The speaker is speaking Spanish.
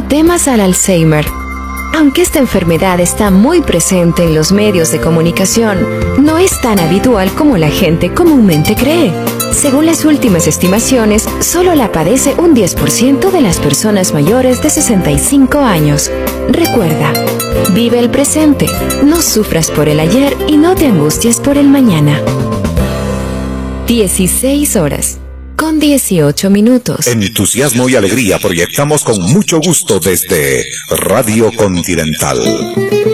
temas al Alzheimer. Aunque esta enfermedad está muy presente en los medios de comunicación, no es tan habitual como la gente comúnmente cree. Según las últimas estimaciones, solo la padece un 10% de las personas mayores de 65 años. Recuerda, vive el presente, no sufras por el ayer y no te angusties por el mañana. 16 horas, con 18 minutos. Entusiasmo y alegría proyectamos con mucho gusto desde Radio Continental.